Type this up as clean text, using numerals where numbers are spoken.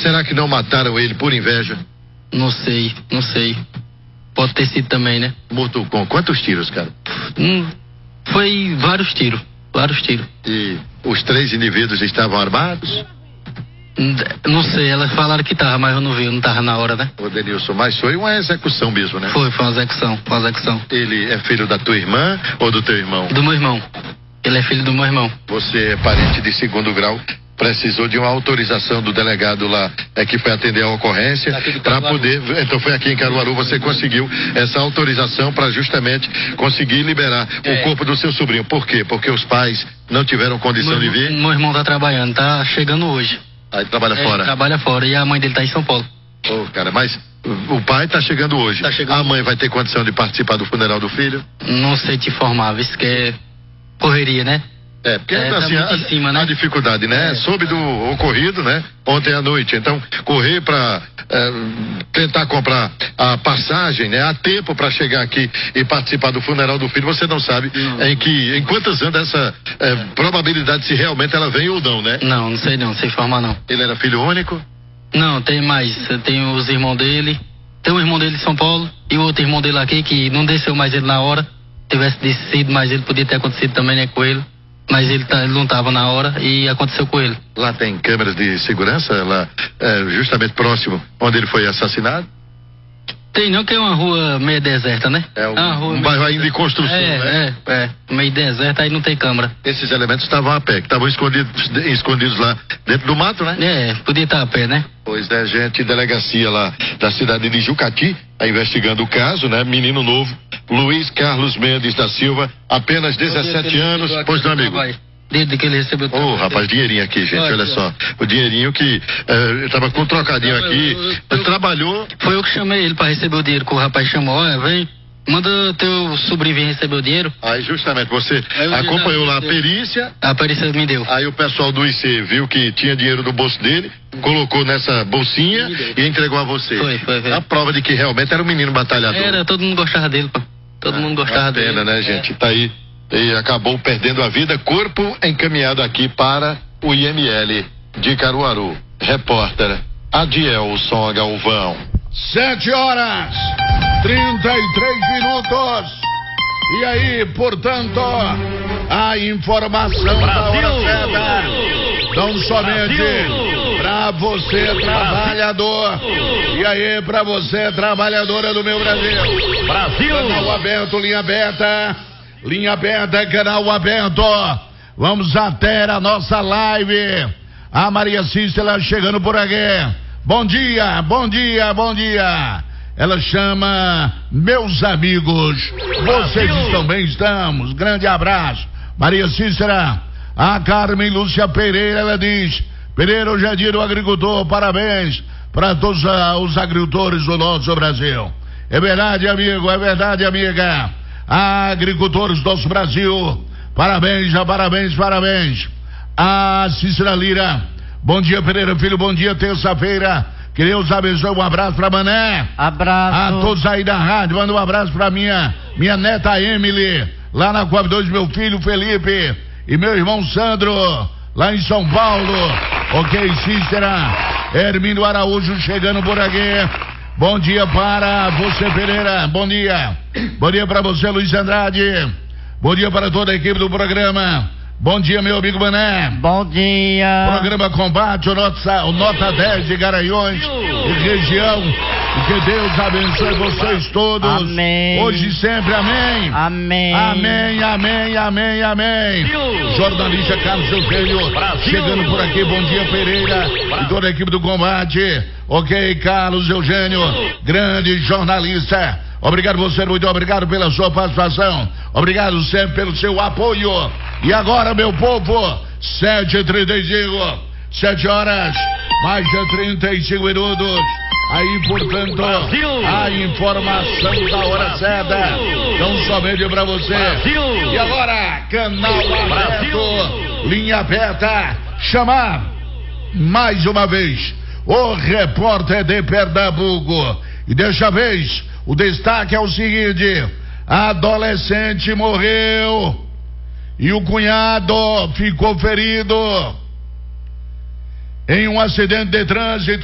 Será que não mataram ele por inveja? Não sei. Pode ter sido também, né? Morto com quantos tiros, cara? Foi vários tiros. E os 3 indivíduos estavam armados? Não sei, elas falaram que tava, mas eu não vi, eu não tava na hora, né? Ô Denilson, mas foi uma execução mesmo, né? Foi uma execução. Ele é filho da tua irmã ou do teu irmão? Do meu irmão. Ele é filho do meu irmão. Você é parente de segundo grau, precisou de uma autorização do delegado lá, que foi atender a ocorrência, para poder, então foi aqui em Caruaru, você conseguiu essa autorização para justamente conseguir liberar o corpo do seu sobrinho. Por quê? Porque os pais não tiveram condição de vir? Meu irmão tá trabalhando, tá chegando hoje. Aí trabalha fora? Trabalha fora, e a mãe dele tá em São Paulo. Cara, mas o pai tá chegando hoje. A mãe vai ter condição de participar do funeral do filho? Não sei te informar, isso que é correria, né? Porque assim, a dificuldade, né? Soube do ocorrido, né? Ontem à noite. Então, correr para tentar comprar a passagem, né? Há tempo para chegar aqui e participar do funeral do filho, você não sabe em quantas anos essa probabilidade, se realmente ela vem ou não, né? Não sei informar não. Ele era filho único? Não, tem mais. Tem os irmãos dele. Tem um irmão dele em São Paulo e o outro irmão dele aqui que não desceu mais ele na hora. Tivesse descido, mas ele podia ter acontecido também, né, com ele. Mas ele não estava na hora e aconteceu com ele. Lá tem câmeras de segurança, lá justamente próximo onde ele foi assassinado? Tem não, que é uma rua meio deserta, né? Um bairro ainda de construção, né? Meio deserta, aí não tem câmera. Esses elementos estavam a pé, que estavam escondidos lá dentro do mato, né? Podia estar a pé, né? Pois é, gente, delegacia lá da cidade de Jucati, está investigando o caso, né? Menino novo, Luiz Carlos Mendes da Silva, apenas 17 anos. Pois não, amigo? Desde que ele recebeu o rapaz, dinheirinho aqui, gente, olha só. O dinheirinho que eu tava com um trocadinho aqui, ele trabalhou. Foi eu que chamei ele para receber o dinheiro, que o rapaz chamou, vem, manda teu sobrinho vir receber o dinheiro. Aí justamente, você acompanhou lá a perícia. A perícia me deu. Aí o pessoal do IC viu que tinha dinheiro no bolso dele, colocou nessa bolsinha e entregou a você. Foi. A prova de que realmente era um menino batalhador. Todo mundo gostava dele, pô. Todo mundo gostava dele. Pena, né, gente? Tá aí. E acabou perdendo a vida, corpo encaminhado aqui para o IML de Caruaru. Repórter Adielson Galvão. 7h33. E aí, portanto, a informação da hora certa, não somente para você, trabalhador. E aí, para você, trabalhadora do meu Brasil. Canal aberto, linha aberta. Linha aberta, canal aberto. Vamos até a nossa live. A Maria Cícera chegando por aqui. Bom dia. Ela chama meus amigos. Vocês estão bem? Estamos. Grande abraço. Maria Cícera. A Carmen Lúcia Pereira, ela diz: Pereira, hoje é dia do agricultor. Parabéns para todos os agricultores do nosso Brasil. É verdade, amigo. É verdade, amiga. Agricultores do nosso Brasil, parabéns. A Cícera Lira, bom dia, Pereira Filho, bom dia, terça-feira, que Deus abençoe, um abraço pra Mané. Abraço. A todos aí da rádio, manda um abraço pra minha neta Emily, lá na Coab 2, meu filho Felipe e meu irmão Sandro, lá em São Paulo. Ok, Cícera. Hermínio Araújo chegando por aqui. Bom dia para você, Pereira. Bom dia. Bom dia para você, Luiz Andrade. Bom dia para toda a equipe do programa. Bom dia, meu amigo Mané. Bom dia. Programa Combate, o Nota 10 de Garanhuns e região. E que Deus abençoe vocês todos. Amém. Hoje e sempre, amém. Amém. Jornalista Carlos Eugênio chegando por aqui. Bom dia, Pereira e toda a equipe do Combate. Ok, Carlos Eugênio, grande jornalista. Obrigado você, muito obrigado pela sua participação. Obrigado sempre pelo seu apoio. E agora, meu povo, 7h35, 7 horas, mais de 35 minutos. Aí, portanto, a informação da hora certa, não somente para você. E agora, canal aberto, linha aberta, chamar mais uma vez o repórter de Pernambuco. E desta vez, o destaque é o seguinte: a adolescente morreu e o cunhado ficou ferido em um acidente de trânsito